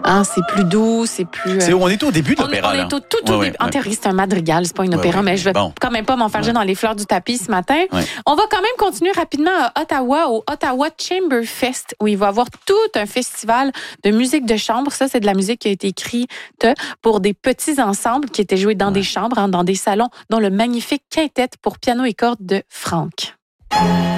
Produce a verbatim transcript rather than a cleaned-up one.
Hein, c'est plus doux, c'est plus... C'est, on est au début de l'opéra, on, on là. est au tout, tout ouais, début. ouais, En théorie, c'est un madrigal, c'est pas une ouais, opéra, ouais, mais je vais bon. quand même pas m'enfarger Ouais. dans les fleurs du tapis ce matin. Ouais. On va quand même continuer rapidement à Ottawa, au Ottawa Chamber Fest, où il va y avoir tout un festival de musique de chambre. Ça, c'est de la musique qui a été écrite pour des petits ensembles qui étaient joués dans ouais. des chambres, hein, dans des salons, dont le magnifique quintet pour piano et cordes de Franck.